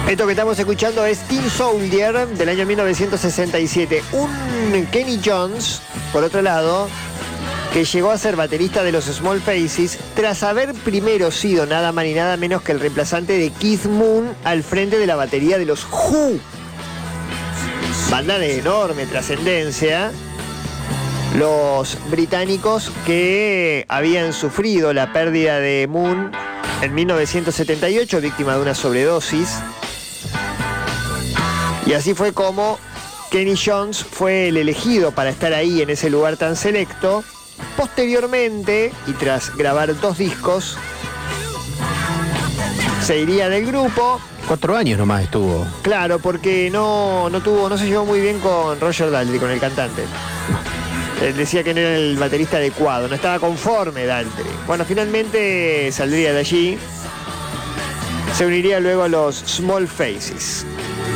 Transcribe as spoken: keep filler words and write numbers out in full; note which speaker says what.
Speaker 1: Esto que estamos escuchando es Tin Soldier del año mil novecientos sesenta y siete. Un Kenny Jones, por otro lado, que llegó a ser baterista de los Small Faces tras haber primero sido nada más ni nada menos que el reemplazante de Keith Moon al frente de la batería de los Who. Banda de enorme trascendencia. Los británicos que habían sufrido la pérdida de Moon en mil novecientos setenta y ocho, víctima de una sobredosis. Y así fue como Kenny Jones fue el elegido para estar ahí en ese lugar tan selecto. Posteriormente, y tras grabar dos discos, se iría del grupo.
Speaker 2: Cuatro años nomás estuvo.
Speaker 1: Claro, porque no, no tuvo, no se llevó muy bien con Roger Daltrey, con el cantante. Él decía que no era el baterista adecuado, no estaba conforme Daltrey. Bueno, finalmente saldría de allí. Se uniría luego a los Small Faces.